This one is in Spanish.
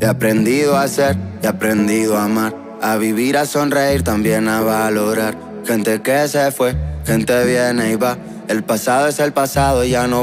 He aprendido a ser, he aprendido a amar, a vivir, a sonreír, también a valorar. Gente que se fue, gente viene y va. El pasado es el pasado, ya no